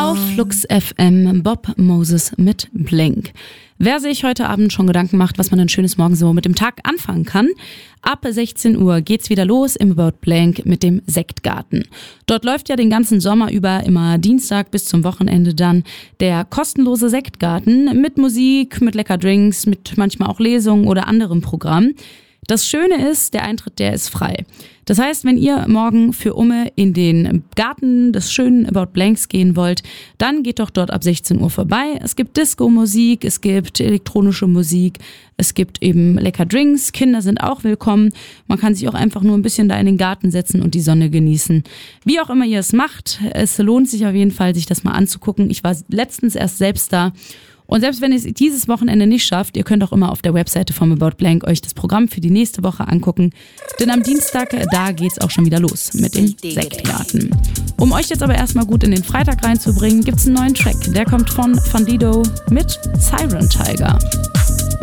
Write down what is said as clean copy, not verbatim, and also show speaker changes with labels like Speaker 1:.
Speaker 1: Auf Flux FM Bob Moses mit Blank. Wer sich heute Abend schon Gedanken macht, was man ein schönes Morgen so mit dem Tag anfangen kann, ab 16 Uhr geht's wieder los im About Blank mit dem Sektgarten. Dort läuft ja den ganzen Sommer über immer Dienstag bis zum Wochenende dann der kostenlose Sektgarten mit Musik, mit lecker Drinks, mit manchmal auch Lesungen oder anderem Programm. Das Schöne ist, der Eintritt, der ist frei. Das heißt, wenn ihr morgen für Umme in den Garten des schönen About Blanks gehen wollt, dann geht doch dort ab 16 Uhr vorbei. Es gibt Disco-Musik, es gibt elektronische Musik, es gibt eben lecker Drinks, Kinder sind auch willkommen. Man kann sich auch einfach nur ein bisschen da in den Garten setzen und die Sonne genießen. Wie auch immer ihr es macht, es lohnt sich auf jeden Fall, sich das mal anzugucken. Ich war letztens erst selbst da. Und selbst wenn ihr es dieses Wochenende nicht schafft, ihr könnt auch immer auf der Webseite vom About Blank euch das Programm für die nächste Woche angucken. Denn am Dienstag, da geht's auch schon wieder los mit dem Sektgarten. Um euch jetzt aber erstmal gut in den Freitag reinzubringen, gibt's einen neuen Track. Der kommt von Fandido mit Siren Tiger.